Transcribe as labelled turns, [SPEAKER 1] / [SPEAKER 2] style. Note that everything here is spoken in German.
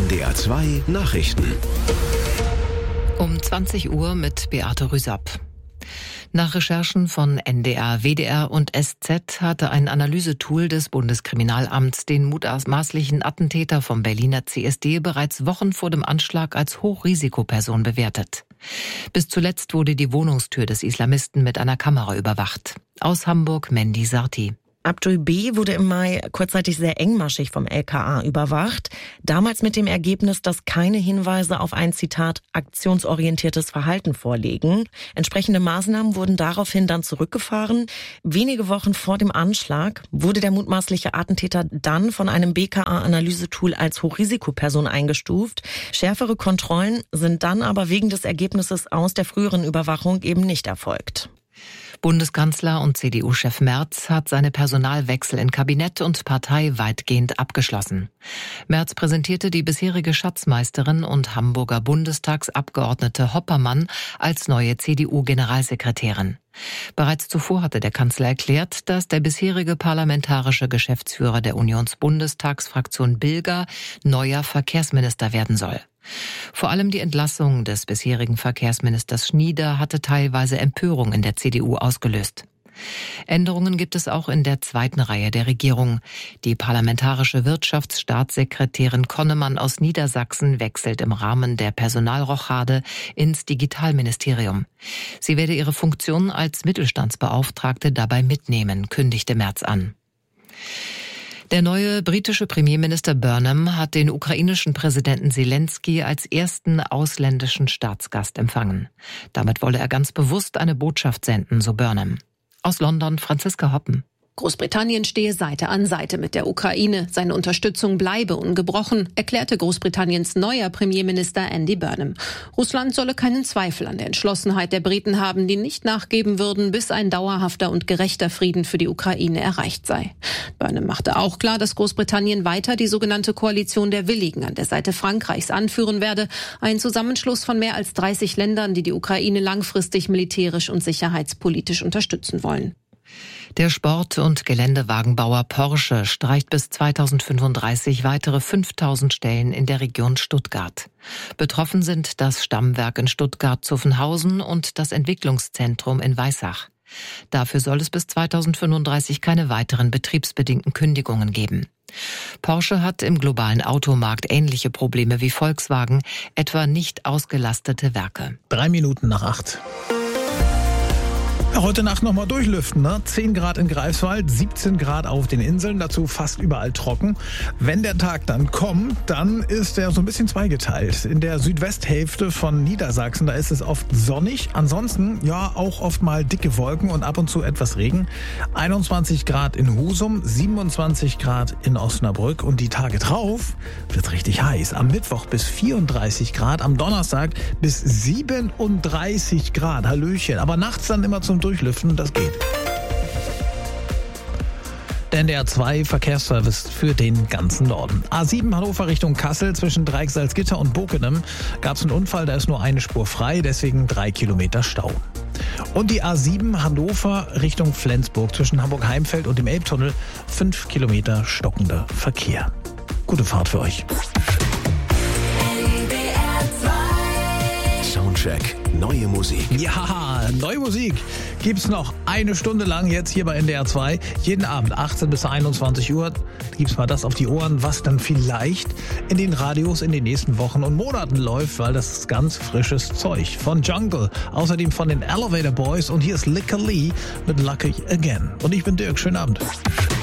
[SPEAKER 1] NDR 2 Nachrichten.
[SPEAKER 2] Um 20 Uhr mit Beate Rüsapp. Nach Recherchen von NDR, WDR und SZ hatte ein Analysetool des Bundeskriminalamts den mutmaßlichen Attentäter vom Berliner CSD bereits Wochen vor dem Anschlag als Hochrisikoperson bewertet. Bis zuletzt wurde die Wohnungstür des Islamisten mit einer Kamera überwacht. Aus Hamburg Mandy Sarti.
[SPEAKER 3] Abdul B. wurde im Mai kurzzeitig sehr engmaschig vom LKA überwacht. Damals mit dem Ergebnis, dass keine Hinweise auf ein, Zitat, aktionsorientiertes Verhalten vorliegen. Entsprechende Maßnahmen wurden daraufhin dann zurückgefahren. Wenige Wochen vor dem Anschlag wurde der mutmaßliche Attentäter dann von einem BKA-Analysetool als Hochrisikoperson eingestuft. Schärfere Kontrollen sind dann aber wegen des Ergebnisses aus der früheren Überwachung eben nicht erfolgt.
[SPEAKER 2] Bundeskanzler und CDU-Chef Merz hat seine Personalwechsel in Kabinett und Partei weitgehend abgeschlossen. Merz präsentierte die bisherige Schatzmeisterin und Hamburger Bundestagsabgeordnete Hoppermann als neue CDU-Generalsekretärin. Bereits zuvor hatte der Kanzler erklärt, dass der bisherige parlamentarische Geschäftsführer der Unionsbundestagsfraktion Bilger neuer Verkehrsminister werden soll. Vor allem die Entlassung des bisherigen Verkehrsministers Schnieder hatte teilweise Empörung in der CDU ausgelöst. Änderungen gibt es auch in der zweiten Reihe der Regierung. Die parlamentarische Wirtschaftsstaatssekretärin Konnemann aus Niedersachsen wechselt im Rahmen der Personalrochade ins Digitalministerium. Sie werde ihre Funktion als Mittelstandsbeauftragte dabei mitnehmen, kündigte Merz an. Der neue britische Premierminister Burnham hat den ukrainischen Präsidenten Zelensky als ersten ausländischen Staatsgast empfangen. Damit wolle er ganz bewusst eine Botschaft senden, so Burnham. Aus London Franziska Hoppen.
[SPEAKER 4] Großbritannien stehe Seite an Seite mit der Ukraine. Seine Unterstützung bleibe ungebrochen, erklärte Großbritanniens neuer Premierminister Andy Burnham. Russland solle keinen Zweifel an der Entschlossenheit der Briten haben, die nicht nachgeben würden, bis ein dauerhafter und gerechter Frieden für die Ukraine erreicht sei. Burnham machte auch klar, dass Großbritannien weiter die sogenannte Koalition der Willigen an der Seite Frankreichs anführen werde. Ein Zusammenschluss von mehr als 30 Ländern, die die Ukraine langfristig militärisch und sicherheitspolitisch unterstützen wollen.
[SPEAKER 2] Der Sport- und Geländewagenbauer Porsche streicht bis 2035 weitere 5000 Stellen in der Region Stuttgart. Betroffen sind das Stammwerk in Stuttgart-Zuffenhausen und das Entwicklungszentrum in Weissach. Dafür soll es bis 2035 keine weiteren betriebsbedingten Kündigungen geben. Porsche hat im globalen Automarkt ähnliche Probleme wie Volkswagen, etwa nicht ausgelastete Werke.
[SPEAKER 5] 7:03. Ja, heute Nacht nochmal durchlüften, ne? 10 Grad in Greifswald, 17 Grad auf den Inseln, dazu fast überall trocken. Wenn der Tag dann kommt, dann ist er so ein bisschen zweigeteilt. In der Südwesthälfte von Niedersachsen, da ist es oft sonnig. Ansonsten, ja, auch oft mal dicke Wolken und ab und zu etwas Regen. 21 Grad in Husum, 27 Grad in Osnabrück und die Tage drauf wird's richtig heiß. Am Mittwoch bis 34 Grad, am Donnerstag bis 37 Grad. Hallöchen. Aber nachts dann immer zum Durchlüften, das geht. Der NDR 2 Verkehrsservice für den ganzen Norden. A7 Hannover Richtung Kassel zwischen Dreieck Salzgitter und Bokenem gab es einen Unfall, da ist nur eine Spur frei, deswegen 3 Kilometer Stau. Und die A7 Hannover Richtung Flensburg zwischen Hamburg-Heimfeld und dem Elbtunnel 5 Kilometer stockender Verkehr. Gute Fahrt für euch.
[SPEAKER 1] Soundcheck. Neue Musik.
[SPEAKER 5] Ja, neue Musik gibt's noch eine Stunde lang jetzt hier bei NDR 2. Jeden Abend 18 bis 21 Uhr gibt's mal das auf die Ohren, was dann vielleicht in den Radios in den nächsten Wochen und Monaten läuft, weil das ist ganz frisches Zeug. Von Jungle, außerdem von den Elevator Boys und hier ist Licker Lee mit Lucky Again. Und ich bin Dirk, schönen Abend.